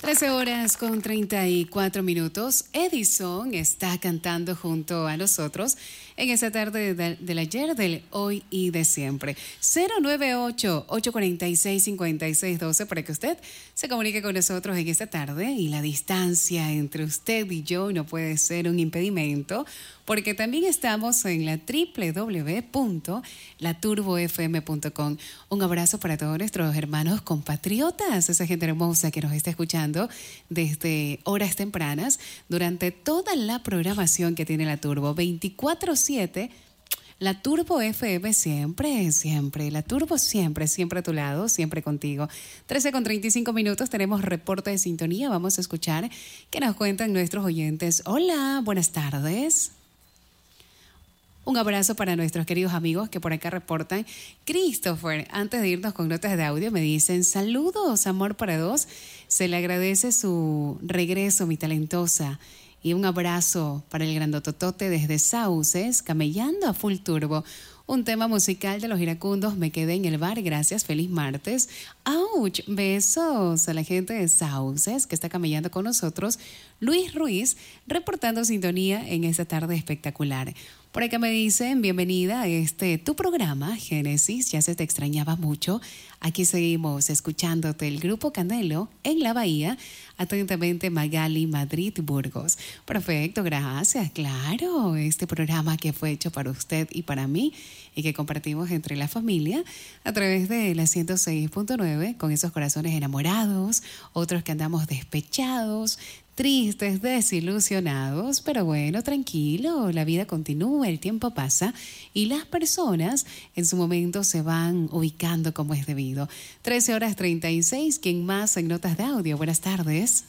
13:34. Edison está cantando junto a nosotros en esta tarde del ayer, del hoy y de siempre. 098-846-5612 para que usted se comunique con nosotros en esta tarde. Y la distancia entre usted y yo no puede ser un impedimento, porque también estamos en la www.laturbofm.com. Un abrazo para todos nuestros hermanos compatriotas, esa gente hermosa que nos está escuchando desde horas tempranas durante toda la programación que tiene la Turbo 24/7. La Turbo FM siempre, siempre. La Turbo siempre, siempre a tu lado, siempre contigo. 13:35. Tenemos reporte de sintonía. Vamos a escuchar qué nos cuentan nuestros oyentes. Hola, buenas tardes. Un abrazo para nuestros queridos amigos que por acá reportan. Christopher, antes de irnos con notas de audio, me dicen: saludos, amor para dos. Se le agradece su regreso, mi talentosa. Y un abrazo para el grandototote desde Sauces, camellando a full turbo. Un tema musical de los iracundos, Me quedé en el bar, gracias, feliz martes. ¡Auch! Besos a la gente de Sauces que está camellando con nosotros. Luis Ruiz, reportando sintonía en esta tarde espectacular. Por acá me dicen: bienvenida a tu programa, Génesis, ya se te extrañaba mucho. Aquí seguimos escuchándote, el Grupo Canelo en la Bahía. Atentamente, Magali, Madrid, Burgos. Perfecto, gracias. Claro, este programa que fue hecho para usted y para mí y que compartimos entre la familia a través de la 106.9 con esos corazones enamorados, otros que andamos despechados, tristes, desilusionados, pero bueno, tranquilo, la vida continúa, el tiempo pasa y las personas en su momento se van ubicando como es debido. 13:36. ¿Quién más en notas de audio? Buenas tardes.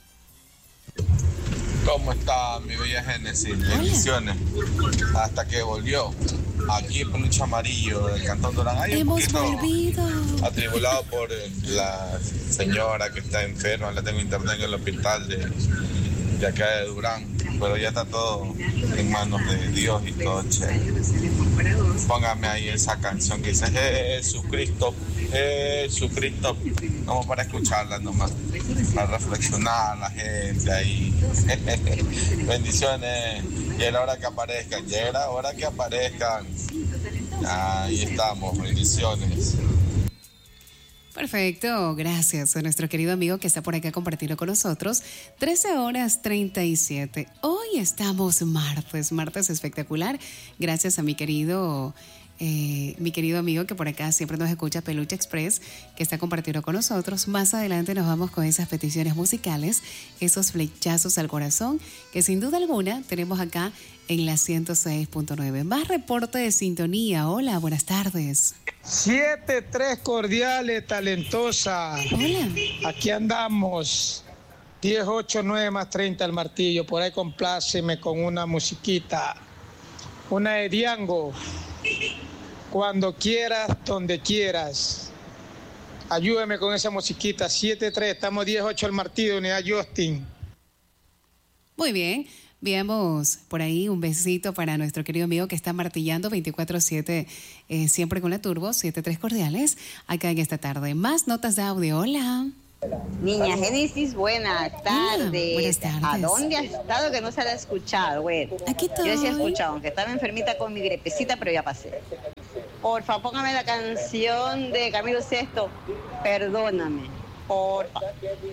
¿Cómo está mi bella Génesis? Bendiciones. Hasta que volvió. Aquí en Peluche Amarillo del Cantón Durán. Hemos volvido. Atribulado por la señora que está enferma. La tengo internada en el hospital de acá de Durán. Pero ya está todo en manos de Dios y todo chévere. Póngame ahí esa canción que dice Jesucristo, Jesucristo. Como para escucharla nomás. Para reflexionar la gente ahí. Bendiciones. Y era hora que aparezcan. Ya era hora que aparezcan. Ahí estamos. Bendiciones. Perfecto, gracias a nuestro querido amigo que está por acá compartiendo con nosotros. 13:37. Hoy estamos martes espectacular. Gracias a mi querido amigo que por acá siempre nos escucha, Peluche Express, que está compartiendo con nosotros. Más adelante nos vamos con esas peticiones musicales, esos flechazos al corazón, que sin duda alguna tenemos acá en la 106.9. Más reporte de sintonía. Hola, buenas tardes. 7-3 cordiales, talentosa. Hola. Aquí andamos. 10-8-9 más 30 al martillo. Por ahí compláceme con una musiquita. Una de Diango. Cuando quieras, donde quieras. Ayúdeme con esa musiquita. 7-3, estamos 10-8 al martillo, unidad Justin. Muy bien. Veamos por ahí un besito para nuestro querido amigo que está martillando 24/7, siempre con la Turbo, 7-3 cordiales, acá en esta tarde. Más notas de audio. Hola. Niña Génesis, buenas tardes. Hola, buenas tardes. ¿A dónde has estado que no se la ha escuchado? Bueno, aquí estoy. Yo sí he escuchado, aunque estaba enfermita con mi gripecita, pero ya pasé. Porfa, póngame la canción de Camilo Sesto, Perdóname, porfa.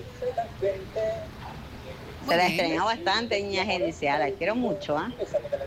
Se la extrañó bastante, niña Génesis, la quiero mucho, ¿ah?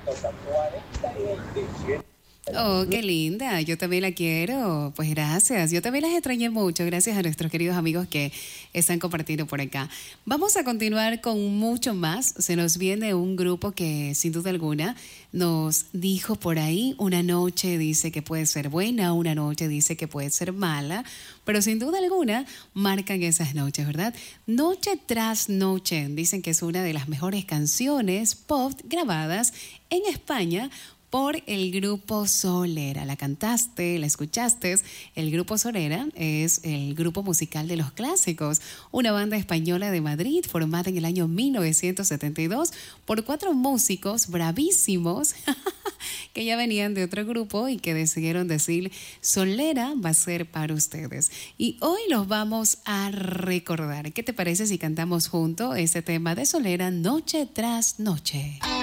Oh, qué linda, yo también la quiero, pues gracias, yo también las extrañé mucho, gracias a nuestros queridos amigos que están compartiendo por acá. Vamos a continuar con mucho más, se nos viene un grupo que sin duda alguna nos dijo por ahí: una noche dice que puede ser buena, una noche dice que puede ser mala, pero sin duda alguna marcan esas noches, ¿verdad? Noche tras noche, dicen que es una de las mejores canciones pop grabadas en España por el grupo Solera. La cantaste, la escuchaste. El grupo Solera es el grupo musical de Los Clásicos, una banda española de Madrid formada en el año 1972 por 4 músicos bravísimos que ya venían de otro grupo y que decidieron decir: Solera va a ser para ustedes. Y hoy los vamos a recordar. ¿Qué te parece si cantamos juntos este tema de Solera, Noche tras Noche?